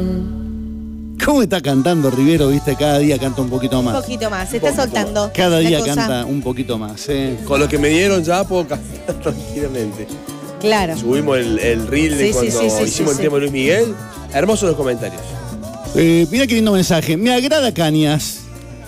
¿Cómo está cantando Rivero? Viste, cada día canta un poquito más. Un poquito más, se está soltando. Cada día la cosa. canta un poquito más. Con lo que me dieron ya puedo cantar tranquilamente. Claro. Subimos el reel de cuando hicimos el tema de Luis Miguel. Hermosos los comentarios. Mira qué lindo mensaje. Me agrada Cañas.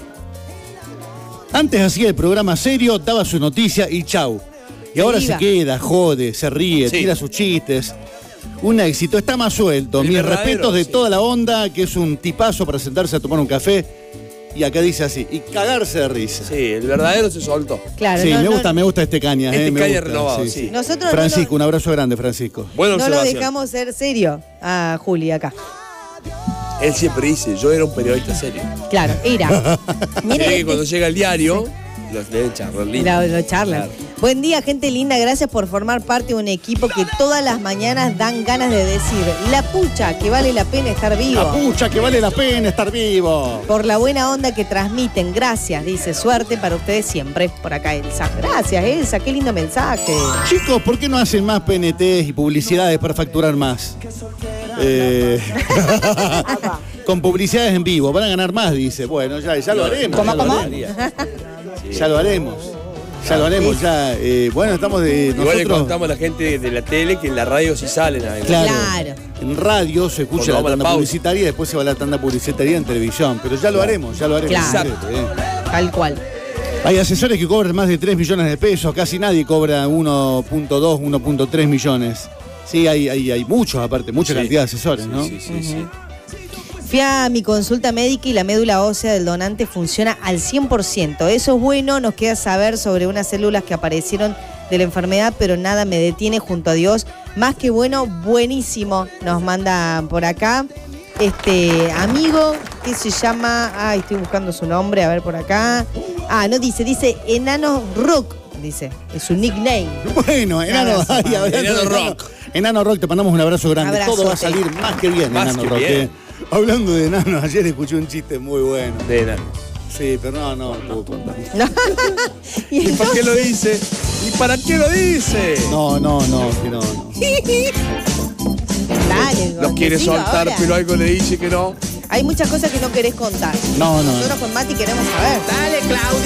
Antes hacía el programa serio, daba su noticia y chau. Y ahora se queda, jode, se ríe, tira sus chistes. Un éxito, está más suelto. Mis respetos de toda la onda, que es un tipazo para sentarse a tomar un café. Y acá dice así, y cagarse de risa. Sí, el verdadero se soltó. Claro, sí, me gusta este Cañas. Este me Cañas gusta, renovado, sí. sí. Nosotros Francisco, un abrazo grande, Francisco. Buena no observación. lo dejamos ser serio a Juli acá. Él siempre dice, yo era un periodista serio. Claro, era. Mire que cuando llega el diario, los deben charlar lindo. Lo charlan. Claro. Buen día, gente linda. Gracias por formar parte de un equipo que todas las mañanas dan ganas de decir la pucha que vale la pena estar vivo. La pucha que vale la pena estar vivo. Por la buena onda que transmiten. Gracias, dice. Suerte para ustedes siempre. Por acá, Elsa. Gracias, Elsa. Qué lindo mensaje. Chicos, ¿por qué no hacen más PNTs y publicidades para facturar más? Con publicidades en vivo. Van a ganar más, dice. Bueno, ya lo haremos. ¿Cómo? Ya lo haremos. Ya lo haremos, ya. Bueno, estamos de nosotros. Igual le contamos a la gente de la tele que en la radio sí salen a ver. Claro. En radio se escucha la tanda publicitaria y después se va la tanda publicitaria en televisión. Pero ya lo haremos, ya lo haremos. Claro. Tal cual. Hay asesores que cobran más de 3 millones de pesos. Casi nadie cobra 1.2, 1.3 millones. Sí, hay muchos, aparte, mucha cantidad de asesores, ¿no? Sí. Fui a mi consulta médica y la médula ósea del donante funciona al 100%. Eso es bueno, nos queda saber sobre unas células que aparecieron de la enfermedad, pero nada me detiene, junto a Dios. Más que bueno, buenísimo. Nos manda por acá amigo que se llama... Ay, estoy buscando su nombre, a ver por acá. No dice Enano Rock, dice. Es su nickname. Bueno, Enano Rock. Enano Rock, te mandamos un abrazo grande. Abrazote. Todo va a salir más que bien, Más Enano que Rock. bien. Hablando de enanos, ayer escuché un chiste muy bueno. De enano. Sí, pero no puedo contar. ¿Y para qué lo dice? ¿Y para qué lo dice? No. Dale, Los quiere soltar, pero algo le dice que no. Hay muchas cosas que no querés contar. No. Nosotros con Mati queremos saber. Dale, Claudia.